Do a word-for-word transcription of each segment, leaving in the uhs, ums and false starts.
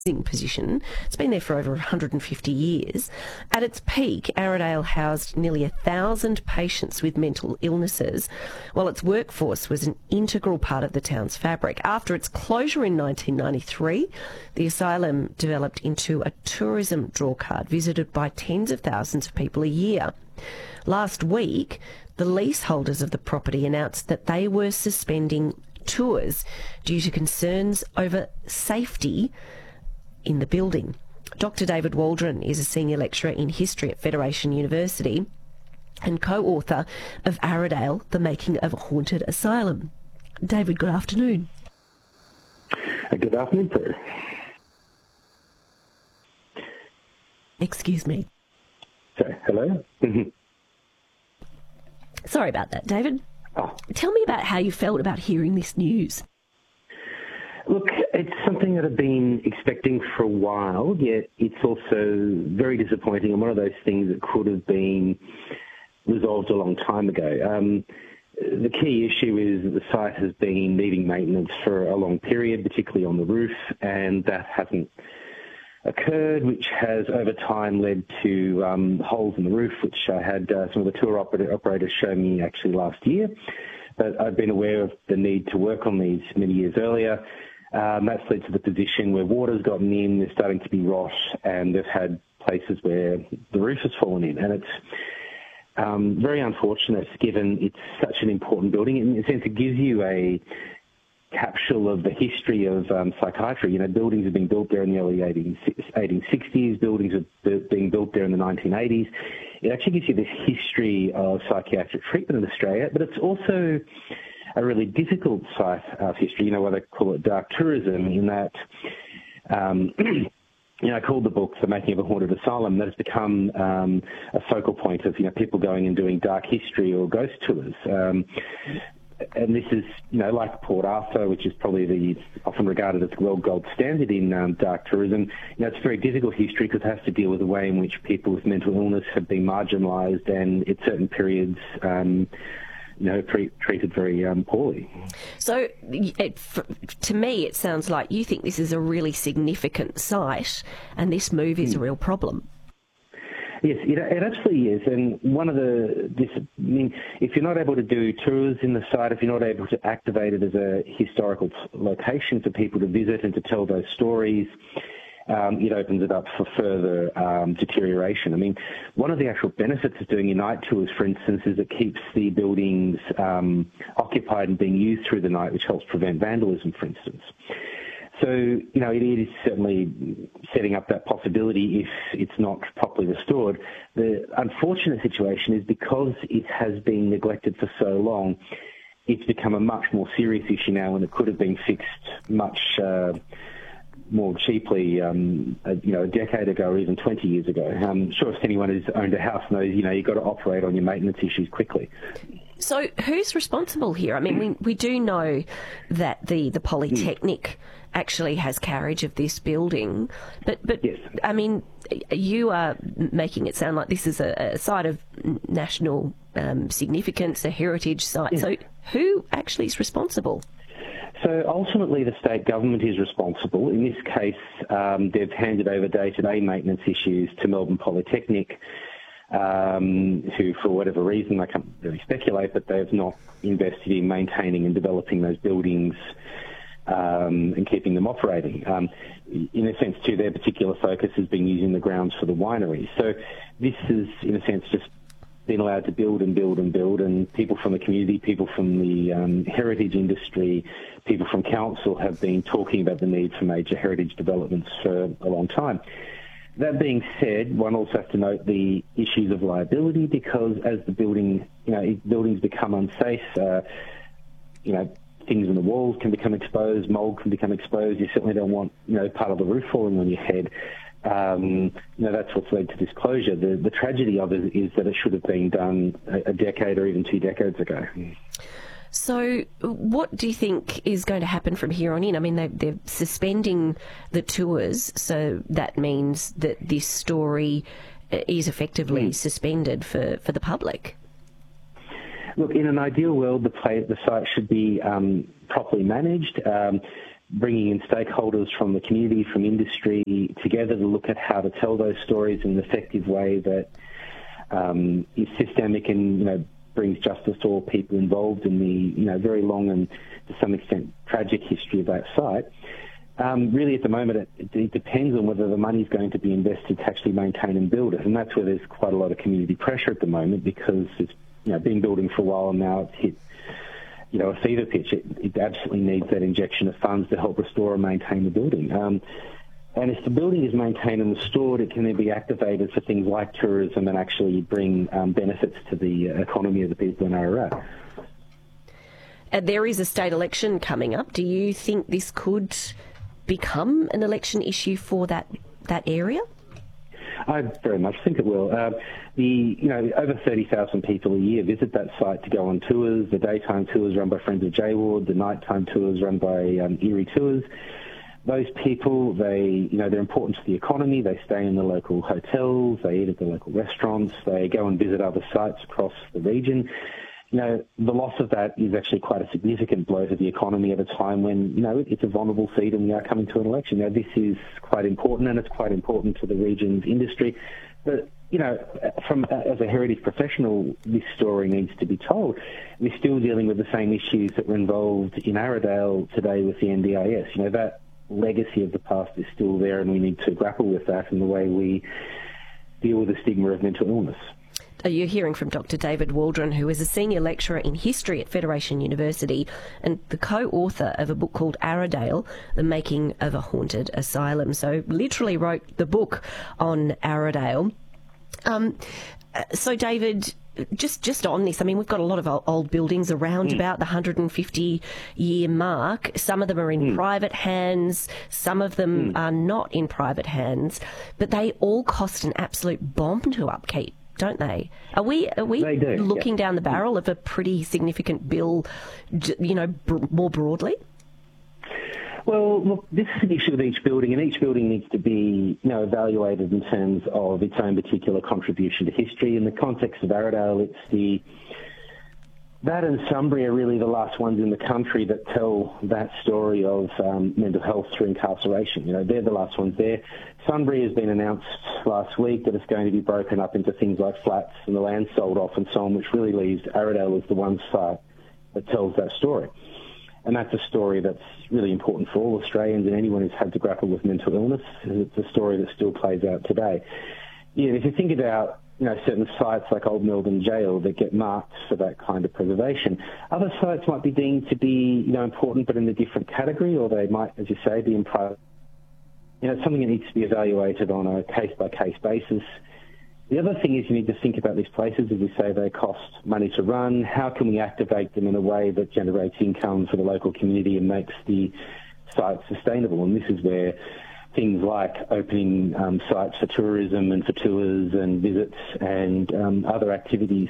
position. It's been there for over one hundred fifty years. At its peak, Arradale housed nearly a thousand patients with mental illnesses, while its workforce was an integral part of the town's fabric. After its closure in nineteen ninety-three, the asylum developed into a tourism drawcard visited by tens of thousands of people a year. Last week, the leaseholders of the property announced that they were suspending tours due to concerns over safety in the building. Doctor David Waldron is a senior lecturer in history at Federation University and co-author of Arradale, The Making of a Haunted Asylum. David, good afternoon. Good afternoon, Prue. Excuse me. Sorry, hello? Sorry about that, David. Oh. Tell me about how you felt about hearing this news. Look, it's something that I've been expecting for a while, yet it's also very disappointing and one of those things that could have been resolved a long time ago. Um, the key issue is that the site has been needing maintenance for a long period, particularly on the roof, and that hasn't occurred, which has over time led to um, holes in the roof, which I had uh, some of the tour operator, operators show me actually last year. But I've been aware of the need to work on these many years earlier. Um, that's led to the position where water's gotten in, there's starting to be rot, and they've had places where the roof has fallen in. And it's um, very unfortunate given it's such an important building. In a sense, it gives you a capsule of the history of um, psychiatry. You know, buildings have been built there in the early eighteen sixties, buildings are being built there in the nineteen eighties. It actually gives you this history of psychiatric treatment in Australia, but it's also a really difficult site of history, you know, why they call it dark tourism, in that, um, you know, I called the book The Making of a Haunted Asylum. That has become um, a focal point of, you know, people going and doing dark history or ghost tours. Um, and this is, you know, like Port Arthur, which is probably the often regarded as the world gold standard in um, dark tourism. You know, it's a very difficult history because it has to deal with the way in which people with mental illness have been marginalised and at certain periods, um, you know, treat, treated very um, poorly. So, it, for, to me, it sounds like you think this is a really significant site and this move is mm. a real problem. Yes, it, it absolutely is. And one of the, this, I mean, if you're not able to do tours in the site, if you're not able to activate it as a historical location for people to visit and to tell those stories, Um, it opens it up for further um, deterioration. I mean, one of the actual benefits of doing your night tours, for instance, is it keeps the buildings um, occupied and being used through the night, which helps prevent vandalism, for instance. So, you know, it is certainly setting up that possibility if it's not properly restored. The unfortunate situation is because it has been neglected for so long, it's become a much more serious issue now, and it could have been fixed much uh, more cheaply, um, a, you know, a decade ago or even twenty years ago. I'm sure if anyone who's owned a house knows, you know, you've got to operate on your maintenance issues quickly. So who's responsible here? I mean, we, we do know that the, the Polytechnic actually has carriage of this building, but, but yes. I mean, you are making it sound like this is a, a site of national um, significance, a heritage site. Yes. So who actually is responsible? So ultimately the state government is responsible. In this case, um, they've handed over day-to-day maintenance issues to Melbourne Polytechnic, um, who, for whatever reason, I can't really speculate, but they've not invested in maintaining and developing those buildings um, and keeping them operating. Um, in a sense, too, their particular focus has been using the grounds for the winery. So this is, in a sense, just been allowed to build and build and build, and people from the community, people from the um, heritage industry, people from council have been talking about the need for major heritage developments for a long time. That being said, one also has to note the issues of liability, because as the building, you know, buildings become unsafe, uh, you know, things in the walls can become exposed, mould can become exposed. You certainly don't want, you know, part of the roof falling on your head. Um, you know, that's what's led to this closure. The, the tragedy of it is that it should have been done a, a decade or even two decades ago. So what do you think is going to happen from here on in? I mean, they, they're suspending the tours, so that means that this story is effectively mm. suspended for, for the public. Look, in an ideal world, the, play, the site should be um, properly managed. Um, bringing in stakeholders from the community, from industry together to look at how to tell those stories in an effective way that um, is systemic and, you know, brings justice to all people involved in the, you know, very long and to some extent tragic history of that site. Um, really, at the moment, it, it depends on whether the money is going to be invested to actually maintain and build it, and that's where there's quite a lot of community pressure at the moment because it's, you know, been building for a while and now it's hit, you know, a fever pitch. It, it absolutely needs that injection of funds to help restore and maintain the building. Um, and if the building is maintained and restored, it can then be activated for things like tourism and actually bring um, benefits to the economy of the people in Ararat. Uh, there is a state election coming up. Do you think this could become an election issue for that that area? I very much think it will. Uh, the you know over thirty thousand people a year visit that site to go on tours. The daytime tours run by Friends of Jay Ward, the nighttime tours run by um, Erie Tours. Those people, they you know they're important to the economy. They stay in the local hotels, they eat at the local restaurants, they go and visit other sites across the region. You know, the loss of that is actually quite a significant blow to the economy at a time when, you know, it's a vulnerable seat and we are coming to an election. Now, this is quite important and it's quite important to the region's industry. But, you know, from as a heritage professional, this story needs to be told. We're still dealing with the same issues that were involved in Arradale today with the N D I S. You know, that legacy of the past is still there and we need to grapple with that in the way we deal with the stigma of mental illness. You're hearing from Doctor David Waldron, who is a senior lecturer in history at Federation University and the co-author of a book called Arradale, The Making of a Haunted Asylum. So literally wrote the book on Arradale. Um, so, David, just just on this, I mean, we've got a lot of old buildings around mm. about the one hundred fifty year mark. Some of them are in mm. private hands, some of them mm. are not in private hands, but they all cost an absolute bomb to upkeep, don't they? Are we are we do, looking yeah. down the barrel of a pretty significant bill, you know, br- more broadly? Well, look, this is an issue with each building, and each building needs to be, you know, evaluated in terms of its own particular contribution to history. In the context of Arradale, it's the that and Sunbury are really the last ones in the country that tell that story of um, mental health through incarceration. You know, they're the last ones there. Sunbury has been announced last week that it's going to be broken up into things like flats and the land sold off and so on, which really leaves Arradale as the one site that tells that story. And that's a story that's really important for all Australians and anyone who's had to grapple with mental illness. It's a story that still plays out today. Yeah, if you think about, you know, certain sites like Old Melbourne Jail that get marked for that kind of preservation, other sites might be deemed to be, you know, important but in a different category, or they might, as you say, be in private. You know, it's something that needs to be evaluated on a case-by-case basis. The other thing is you need to think about these places. As we say, they cost money to run. How can we activate them in a way that generates income for the local community and makes the site sustainable? And this is where things like opening um, sites for tourism and for tours and visits and um, other activities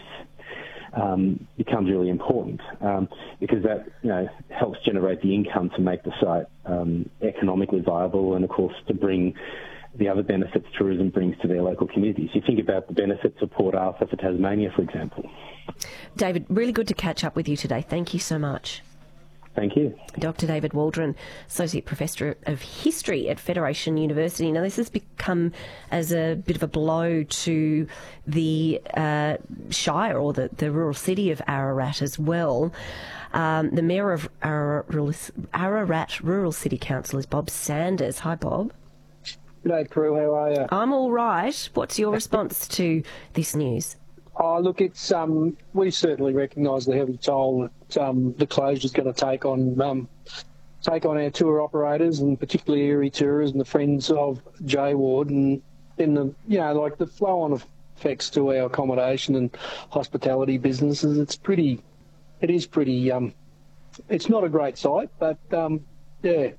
um, becomes really important um, because that, you know, helps generate the income to make the site um, economically viable and, of course, to bring the other benefits tourism brings to their local communities. You think about the benefits of Port Arthur for Tasmania, for example. David, really good to catch up with you today. Thank you so much. Thank you. Doctor David Waldron, Associate Professor of History at Federation University. Now, this has become as a bit of a blow to the uh, Shire or the, the rural city of Ararat as well. Um, the Mayor of Ararat, Ararat Rural City Council is Bob Sanders. Hi, Bob. G'day, Prue. How are you? I'm all right. What's your response to this news? Oh, look, it's um, we certainly recognise the heavy toll that um, the closure is going to take on um, take on our tour operators and particularly Erie Tours and the Friends of Jay Ward, and then the you know like the flow-on effects to our accommodation and hospitality businesses. It's pretty, it is pretty. Um, it's not a great sight, but um, yeah.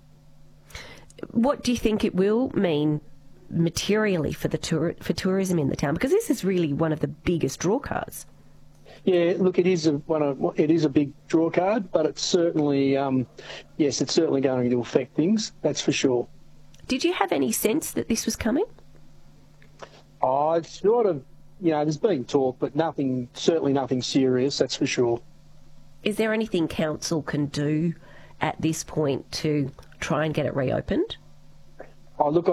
What do you think it will mean materially for the tour, for tourism in the town? Because this is really one of the biggest draw cards. Yeah, look, it is a one of, it is a big draw card, but it's certainly um, yes, it's certainly going to affect things. That's for sure. Did you have any sense that this was coming? I sort of, you know, there's been talk, but nothing, certainly nothing serious. That's for sure. Is there anything council can do at this point to try and get it reopened? Oh, look,